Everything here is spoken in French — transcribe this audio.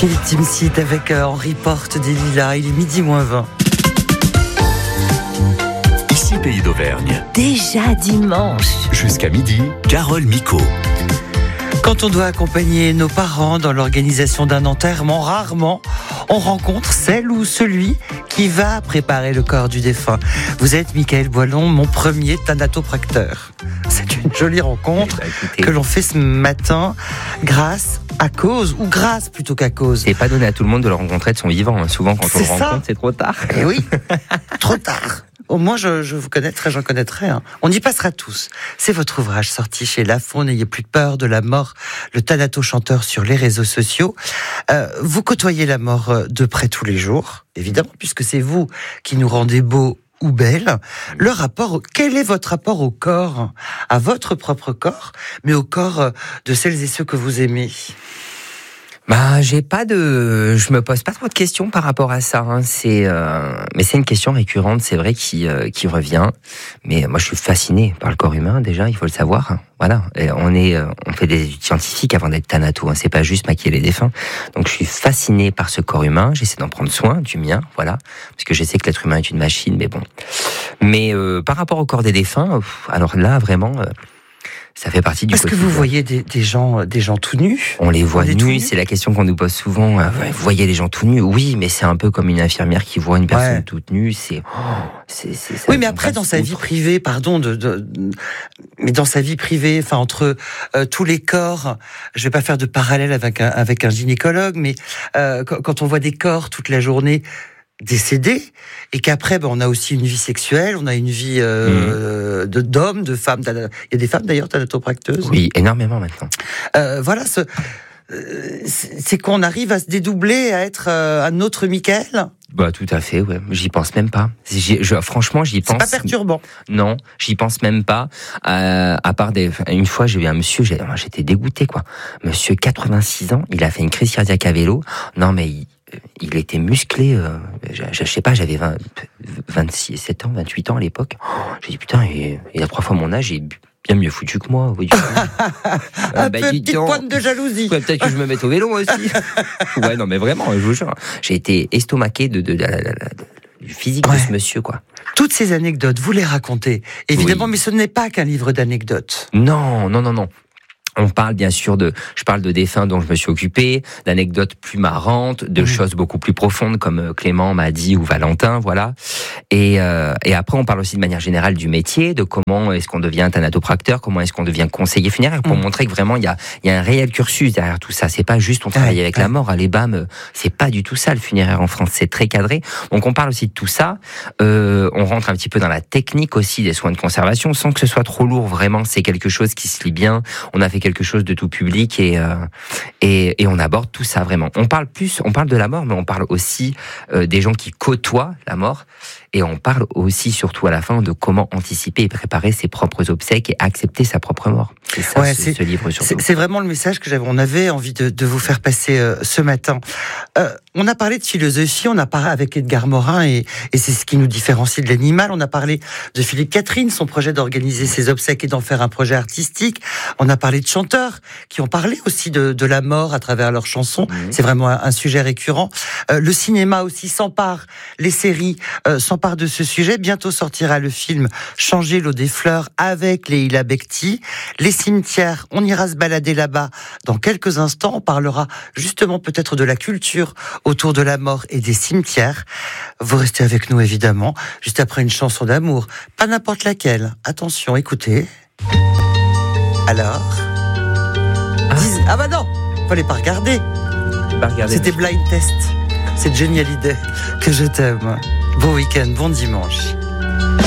Philippe Timsit avec Henri Porte des Lilas. Il est 12h20. Ici Pays d'Auvergne. Déjà dimanche. Jusqu'à midi, Carole Micot. Quand on doit accompagner nos parents dans l'organisation d'un enterrement, rarement on rencontre celle ou celui qui va préparer le corps du défunt. Vous êtes Michael Boilon, mon premier thanatopracteur. C'est une jolie rencontre que l'on fait ce matin grâce plutôt qu'à cause. C'est pas donné à tout le monde de le rencontrer de son vivant. Hein. Souvent, quand on le rencontre, c'est trop tard. Et oui, trop tard. Au moins, je vous connaîtrai, j'en connaîtrai. Hein. On y passera tous. C'est votre ouvrage sorti chez Lafon, N'ayez plus peur de la mort, le thanato-chanteur sur les réseaux sociaux. Vous côtoyez la mort de près tous les jours, évidemment, puisque c'est vous qui nous rendez beaux ou belles. Quel est votre rapport au corps, à votre propre corps, mais au corps de celles et ceux que vous aimez ? Je me pose pas trop de questions par rapport à ça. Hein. Mais c'est une question récurrente, c'est vrai, qui revient. Mais moi, je suis fasciné par le corps humain. Déjà, il faut le savoir. Hein. Voilà. Et on fait des études scientifiques avant d'être thanato. Hein. C'est pas juste maquiller les défunts. Donc, je suis fasciné par ce corps humain. J'essaie d'en prendre soin, du mien, voilà, parce que je sais que l'être humain est une machine. Mais bon. Mais par rapport au corps des défunts, alors là, vraiment. Ça fait partie du quotidien. Est-ce que vous voyez des gens tout nus ? On les voit nus, c'est la question qu'on nous pose souvent. Vous voyez les gens tout nus ? Oui, mais c'est un peu comme une infirmière qui voit une personne toute nue. Oui, mais après, dans sa vie privée, mais dans sa vie privée, enfin entre tous les corps, je vais pas faire de parallèle avec un gynécologue, mais quand on voit des corps toute la journée décédés, et qu'après on a aussi une vie sexuelle, on a une vie d'hommes, de femmes. Il y a des femmes d'ailleurs thanatopracteuses. Oui, énormément maintenant. Voilà, c'est qu'on arrive à se dédoubler, à être un autre Michael. Bah tout à fait, ouais. J'y pense même pas. Franchement, j'y pense. C'est pas perturbant. Non, j'y pense même pas. À part une fois, j'ai vu un monsieur, j'étais dégoûté quoi. Monsieur 86 ans, il a fait une crise cardiaque à vélo. Non mais il était musclé. Je sais pas, j'avais 27 ans, 28 ans à l'époque. J'ai dit putain, il a 3 fois mon âge. Bien mieux foutu que moi. Oui. Petite pointe de jalousie. Ouais, peut-être que je me mette au vélo aussi. Ouais, non, mais vraiment, je vous jure. J'ai été estomaqué du physique de ce monsieur, quoi. Toutes ces anecdotes, vous les racontez, évidemment, mais ce n'est pas qu'un livre d'anecdotes. Non. On parle bien sûr je parle de défunts dont je me suis occupé, d'anecdotes plus marrantes, de choses beaucoup plus profondes comme Clément m'a dit ou Valentin, voilà. Et après on parle aussi de manière générale du métier, de comment est-ce qu'on devient thanatopracteur, comment est-ce qu'on devient conseiller funéraire, pour montrer que vraiment il y a un réel cursus derrière tout ça. C'est pas juste on travaille avec la mort, allez bam, c'est pas du tout ça le funéraire en France, c'est très cadré. Donc on parle aussi de tout ça. On rentre un petit peu dans la technique aussi des soins de conservation, sans que ce soit trop lourd. Vraiment, c'est quelque chose qui se lit bien. On a fait quelque chose de tout public et on aborde tout ça vraiment. On parle de la mort, mais on parle aussi des gens qui côtoient la mort, et on parle aussi surtout à la fin de comment anticiper et préparer ses propres obsèques et accepter sa propre mort. C'est ça ce livre surtout. C'est vraiment le message que on avait envie de vous faire passer ce matin. On a parlé de philosophie, on a parlé avec Edgar Morin et c'est ce qui nous différencie de l'animal. On a parlé de Philippe Catherine, son projet d'organiser ses obsèques et d'en faire un projet artistique. On a parlé de chanteurs qui ont parlé aussi de la mort à travers leurs chansons. C'est vraiment un sujet récurrent. Le cinéma aussi s'empare, les séries s'emparent de ce sujet. Bientôt sortira le film Changer l'eau des fleurs avec Leila Bekti. Les cimetières, on ira se balader là-bas dans quelques instants. On parlera justement peut-être de la culture autour de la mort et des cimetières. Vous restez avec nous évidemment, juste après une chanson d'amour. Pas n'importe laquelle. Attention, écoutez. Alors bah non, fallait pas regarder. C'était Blind Test. C'est Johnny Hallyday que je t'aime. Bon week-end, bon dimanche.